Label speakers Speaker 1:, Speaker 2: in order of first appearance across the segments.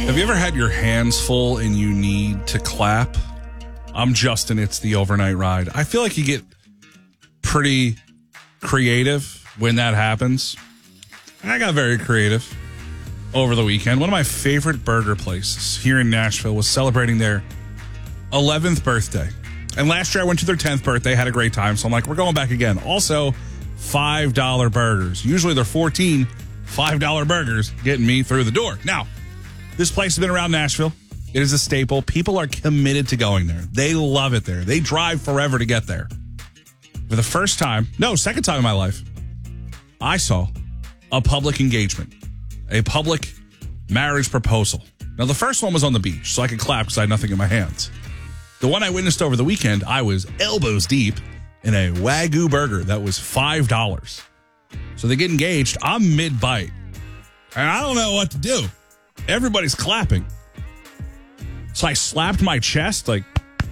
Speaker 1: Have you ever had your hands full and you need to clap? I'm Justin. It's the overnight ride. I feel like you get pretty creative when that happens. I got very creative over the weekend. One of my favorite burger places here in Nashville was celebrating their 11th birthday. And last year I went to their 10th birthday, had a great time. So I'm like, we're going back again. Also, $5 burgers. Usually they're $14. $5 burgers getting me through the door. Now, this place has been around Nashville. It is a staple. People are committed to going there. They love it there. They drive forever to get there. For the second time in my life, I saw a public engagement, a public marriage proposal. Now, the first one was on the beach, so I could clap because I had nothing in my hands. The one I witnessed over the weekend, I was elbows deep in a Wagyu burger that was $5. So they get engaged. I'm mid-bite, and I don't know what to do. Everybody's clapping. So I slapped my chest like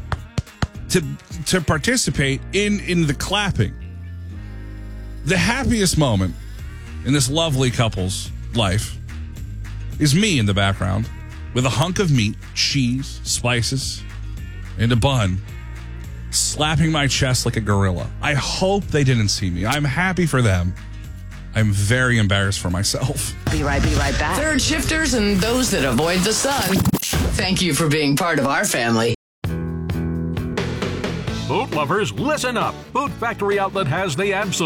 Speaker 1: to participate in the clapping. The happiest moment in this lovely couple's life is me in the background with a hunk of meat, cheese, spices, and a bun, slapping my chest like a gorilla. I hope they didn't see me. I'm happy for them. I'm very embarrassed for myself.
Speaker 2: Be right back. Third shifters and those that avoid the sun. Thank you for being part of our family.
Speaker 3: Boot lovers, listen up. Boot Factory Outlet has the absolute